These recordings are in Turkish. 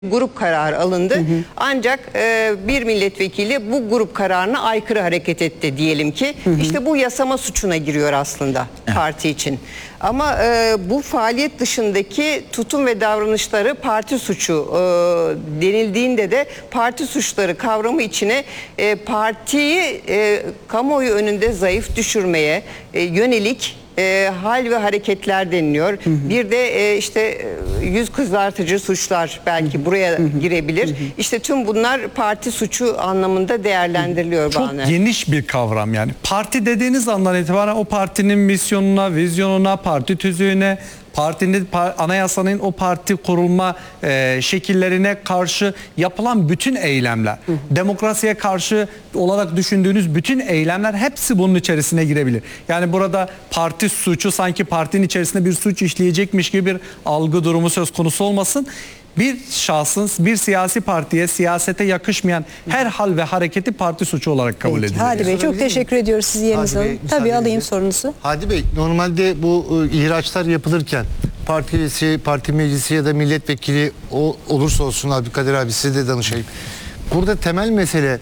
grup kararı alındı. Ancak bir milletvekili bu grup kararına aykırı hareket etti diyelim ki. İşte bu yasama suçuna giriyor aslında parti için. Ama bu faaliyet dışındaki tutum ve davranışları parti suçu denildiğinde de parti suçları kavramı içine partiyi kamuoyu önünde zayıf düşürmeye yönelik hal ve hareketler deniliyor. Bir de işte yüz kızartıcı suçlar belki buraya girebilir. İşte tüm bunlar parti suçu anlamında değerlendiriliyor. Çok geniş bir kavram yani. Parti dediğiniz andan itibaren o partinin misyonuna, vizyonuna, parti tüzüğüne, partinin, anayasanın o parti kurulma şekillerine karşı yapılan bütün eylemler, demokrasiye karşı olarak düşündüğünüz bütün eylemler hepsi bunun içerisine girebilir. Yani burada parti suçu sanki partinin içerisinde bir suç işleyecekmiş gibi bir algı durumu söz konusu olmasın. Bir şahsın bir siyasi partiye, siyasete yakışmayan her hal ve hareketi parti suçu olarak kabul edilir. Hadi Bey çok teşekkür ediyoruz, siz yerinize alın. Tabii alayım sorunuzu. Hadi Bey, normalde bu ihraçlar yapılırken parti üyesi, parti meclisi ya da milletvekili olursa olsun, Abdülkadir abi size de danışayım. Burada temel mesele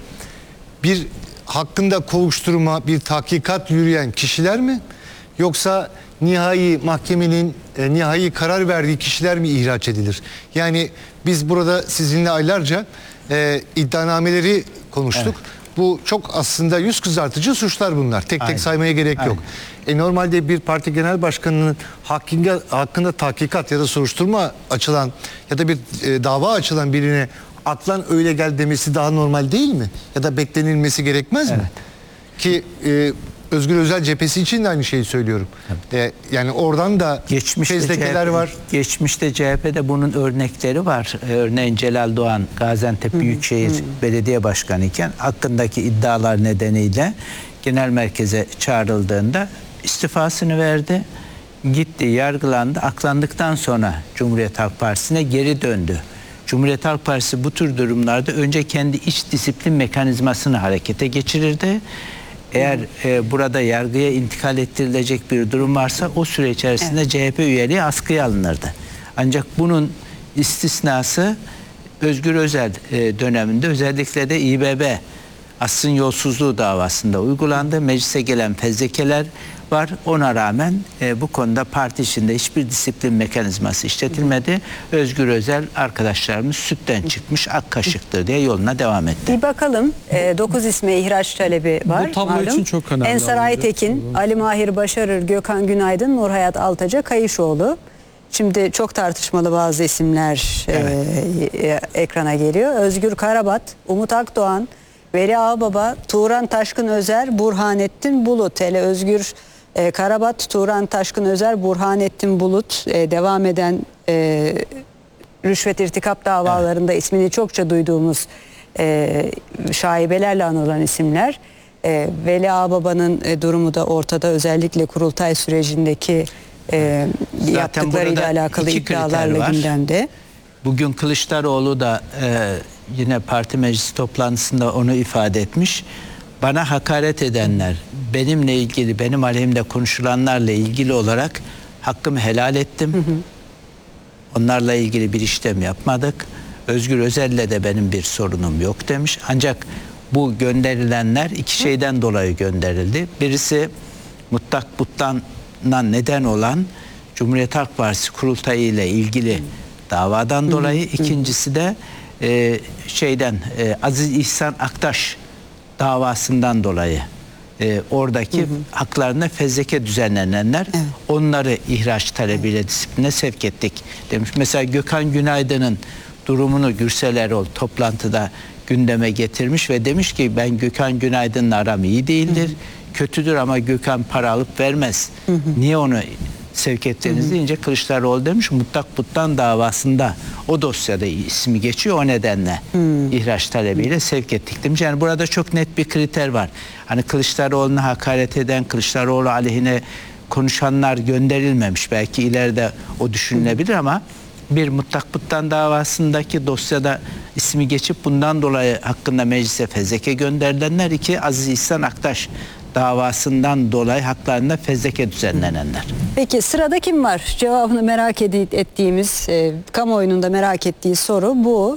bir hakkında kovuşturma, bir tahkikat yürüyen kişiler mi? Yoksa nihai mahkemenin nihai karar verdiği kişiler mi ihraç edilir? Yani biz burada sizinle aylarca iddianameleri konuştuk. Evet. Bu çok aslında yüz kızartıcı suçlar bunlar. Tek tek saymaya gerek yok. Normalde bir parti genel başkanının hakkında tahkikat ya da soruşturma açılan ya da bir dava açılan birine aklan öyle gel demesi daha normal değil mi? Ya da beklenilmesi gerekmez mi? Ki Özgür Özel cephesi için de aynı şeyi söylüyorum. Yani oradan da fezlekeler var. Geçmişte CHP'de bunun örnekleri var. Örneğin Celal Doğan Gaziantep Büyükşehir Belediye Başkanı iken hakkındaki iddialar nedeniyle genel merkeze çağrıldığında istifasını verdi. Gitti, yargılandı. Aklandıktan sonra Cumhuriyet Halk Partisi'ne geri döndü. Cumhuriyet Halk Partisi bu tür durumlarda önce kendi iç disiplin mekanizmasını harekete geçirirdi. Eğer burada yargıya intikal ettirilecek bir durum varsa o süre içerisinde CHP üyeliği askıya alınırdı. Ancak bunun istisnası Özgür Özel döneminde özellikle de İBB asrın yolsuzluğu davasında uygulandı. Meclise gelen fezlekeler var. Ona rağmen bu konuda parti içinde hiçbir disiplin mekanizması işletilmedi. Özgür Özel arkadaşlarımız sütten çıkmış ak kaşıktır diye yoluna devam etti. Bir bakalım. 9 isme ihraç talebi var. Bu tablo için çok önemli. Ensar Aytekin, Ali Mahir Başarır, Gökhan Günaydın, Nurhayat Altaca, Kayışoğlu. Şimdi çok tartışmalı bazı isimler ekrana geliyor. Özgür Karabat, Umut Akdoğan, Veli Ağbaba, Turan Taşkın Özer, Burhanettin Bulut. Hele Özgür Karabat, Turan Taşkın Özer, Burhanettin Bulut devam eden rüşvet irtikap davalarında ismini çokça duyduğumuz şaibelerle anılan isimler. Veli Ağbaba'nın durumu da ortada, özellikle kurultay sürecindeki yaptıklarıyla alakalı iddialarla gündemde. Bugün Kılıçdaroğlu da yine parti meclisi toplantısında onu ifade etmiş. Bana hakaret edenler, benimle ilgili, benim aleyhimde konuşulanlarla ilgili olarak hakkımı helal ettim. Onlarla ilgili bir işlem yapmadık. Özgür Özel'le de benim bir sorunum yok demiş. Ancak bu gönderilenler iki şeyden dolayı gönderildi. Birisi mutlak butlanına neden olan Cumhuriyet Halk Partisi kurultayı ile ilgili davadan dolayı. İkincisi de Aziz İhsan Aktaş davasından dolayı oradaki haklarına fezleke düzenlenenler, onları ihraç talebiyle disipline sevk ettik demiş. Mesela Gökhan Günaydın'ın durumunu Gürsel Erol toplantıda gündeme getirmiş ve demiş ki ben Gökhan Günaydın'la aram iyi değildir, kötüdür ama Gökhan para alıp vermez. Niye onu sevk ettiğiniz deyince Kılıçdaroğlu demiş mutlak butlan davasında o dosyada ismi geçiyor, o nedenle ihraç talebiyle sevk ettik demiş. Yani burada çok net bir kriter var. Hani Kılıçdaroğlu'na hakaret eden, Kılıçdaroğlu aleyhine konuşanlar gönderilmemiş. Belki ileride o düşünülebilir ama bir mutlak butlan davasındaki dosyada ismi geçip bundan dolayı hakkında meclise fezleke gönderilenler, iki Aziz İhsan Aktaş davasından dolayı haklarında fezleke düzenlenenler. Peki sırada kim var? Cevabını merak ettiğimiz, kamuoyunun da merak ettiği soru bu.